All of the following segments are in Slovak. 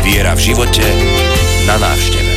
Viera v živote na návšteve.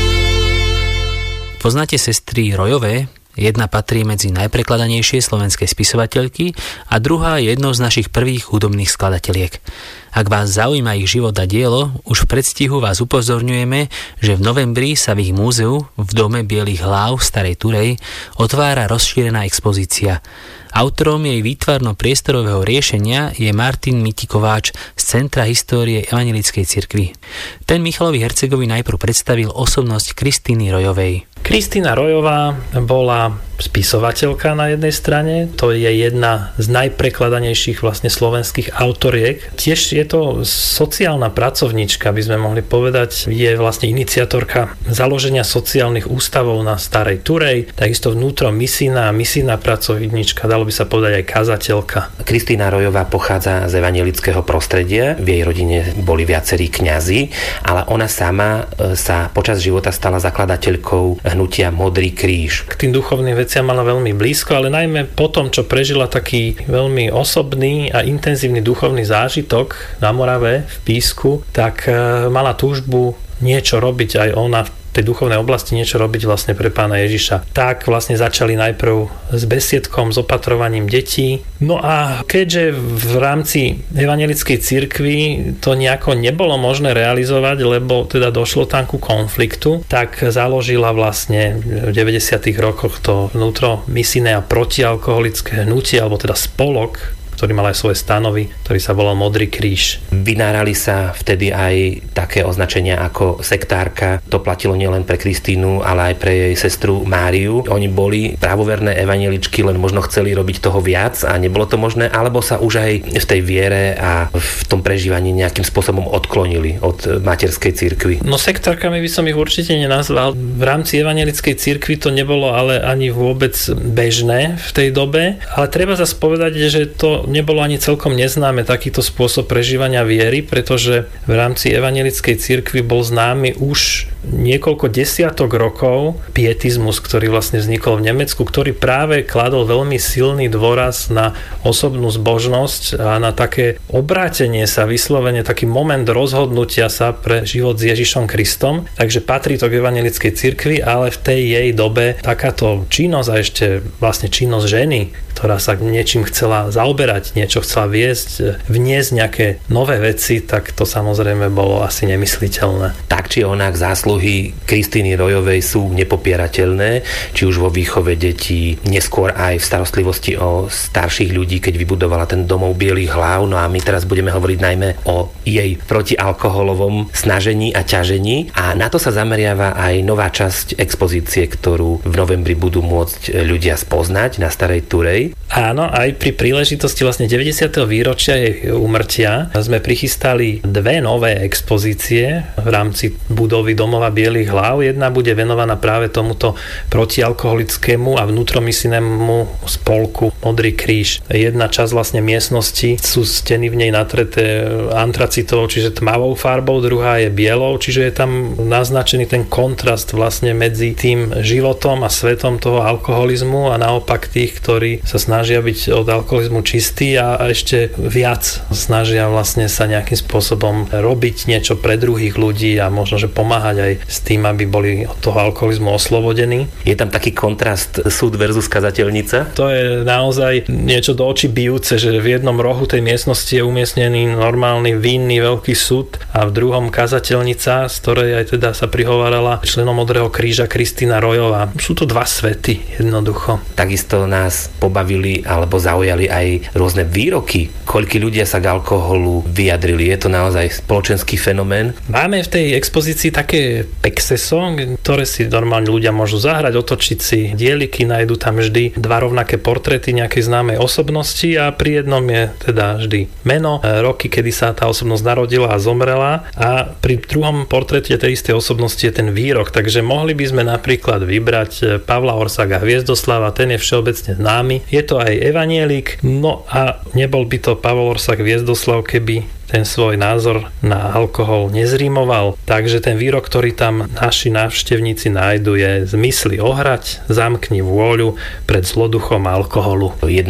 Poznáte sestry Rojové? Jedna patrí medzi najprekladanejšie slovenské spisovateľky a druhá je jednou z našich prvých hudobných skladateliek. Ak vás zaujíma ich život a dielo, už v predstihu vás upozorňujeme, že v novembri sa v ich múzeu v Dome bielých hlav v Starej Turej otvára rozšírená expozícia. Autorom jej výtvarno-priestorového riešenia je Martin Mitikováč z Centra histórie Evanjelickej cirkvi. Ten Michalovi Hercegovi najprv predstavil osobnosť Kristýny Rojovej. Kristína Rojová bola spisovateľka na jednej strane, to je jedna z najprekladanejších vlastne slovenských autoriek. Tiež je to sociálna pracovníčka, by sme mohli povedať, je vlastne iniciatorka založenia sociálnych ústavov na Starej Turej, takisto vnútro misijná pracovníčka, dalo by sa povedať aj kazateľka. Kristýna Rojová pochádza z evanjelického prostredia, v jej rodine boli viacerí kňazi, ale ona sama sa počas života stala zakladateľkou hnutia Modrý kríž. K tým duchovným veciam mala veľmi blízko, ale najmä po tom, čo prežila taký veľmi osobný a intenzívny duchovný zážitok na Morave v Písku, tak mala túžbu niečo robiť aj ona v tej duchovnej oblasti, niečo robiť vlastne pre Pána Ježiša. Tak vlastne začali najprv s besiedkom, s opatrovaním detí. No a keďže v rámci evanjelickej cirkvi to nejako nebolo možné realizovať, lebo teda došlo tam ku konfliktu, tak založila vlastne v 90. rokoch to vnútro misijné a protialkoholické hnutie, alebo teda spolok, ktorý mal aj svoje stanovy, ktorý sa volal Modrý kríž. Vynárali sa vtedy aj také označenia ako sektárka. To platilo nielen pre Kristínu, ale aj pre jej sestru Máriu. Oni boli pravoverné evanjeličky, len možno chceli robiť toho viac a nebolo to možné, alebo sa už aj v tej viere a v tom prežívaní nejakým spôsobom odklonili od materskej cirkvi. No sektárkami by som ich určite nenazval. V rámci evanjelickej cirkvi to nebolo ale ani vôbec bežné v tej dobe, ale treba zase povedať, že to nebolo ani celkom neznáme takýto spôsob prežívania viery, pretože v rámci evanjelickej cirkvi bol známy už niekoľko desiatok rokov pietizmus, ktorý vlastne vznikol v Nemecku, ktorý práve kladol veľmi silný dôraz na osobnú zbožnosť a na také obrátenie sa, vyslovene taký moment rozhodnutia sa pre život s Ježišom Kristom. Takže patrí to k evanjelickej cirkvi, ale v tej jej dobe takáto činnosť a ešte vlastne činnosť ženy, ktorá sa niečím chcela zaoberať, niečo chcela viesť, vniesť nejaké nové veci, tak to samozrejme bolo asi nemysliteľné. Tak či onak zásluhy Kristýny Rojovej sú nepopierateľné, či už vo výchove detí, neskôr aj v starostlivosti o starších ľudí, keď vybudovala ten domov bielých hlav. No a my teraz budeme hovoriť najmä o jej protialkoholovom snažení a ťažení. A na to sa zameriava aj nová časť expozície, ktorú v novembri budú môcť ľudia spoznať na Starej Turej. Áno, aj pri príležitosti vlastne 90. výročia jej úmrtia sme prichystali dve nové expozície v rámci budovy Domova bielých hlav. Jedna bude venovaná práve tomuto protialkoholickému a vnútromisijnému spolku Modrý kríž. Jedna časť vlastne miestnosti sú steny v nej natreté antracitovou, čiže tmavou farbou, druhá je bielou, čiže je tam naznačený ten kontrast vlastne medzi tým životom a svetom toho alkoholizmu a naopak tých, ktorí sa snažia byť od alkoholizmu čistí a ešte viac snažia vlastne sa nejakým spôsobom robiť niečo pre druhých ľudí a možno, že pomáhať aj s tým, aby boli od toho alkoholizmu oslobodení. Je tam taký kontrast súd versus kazateľnica? To je naozaj niečo do očí bijúce, že v jednom rohu tej miestnosti je umiestnený normálny vinný veľký súd a v druhom kazateľnica, z ktorej aj teda sa prihovárala členom Modrého kríža Kristýna Rojová. Sú to dva svety jednoducho. Takisto nás pobavili alebo zaujali aj rôzne výroky. Koľkí ľudia sa k alkoholu vyjadrili. Je to naozaj spoločenský fenomén. Máme v tej expozícii také pexeso, ktoré si normálne ľudia môžu zahrať, otočiť si dieliky, nájdu tam vždy dva rovnaké portréty nejakej známej osobnosti a pri jednom je teda vždy meno, roky, kedy sa tá osobnosť narodila a zomrela a pri druhom portréte tej istej osobnosti je ten výrok. Takže mohli by sme napríklad vybrať Pavla Orsága Hviezdoslava, ten je všeobecne známy. Je to aj evanjelik, no a nebol by to Pavol Orsák Hviezdoslav, keby ten svoj názor na alkohol nezrímoval. Takže ten výrok, ktorý tam naši návštevníci nájdu, je: zmysly ohrať, zamkni vôľu pred zloduchom alkoholu.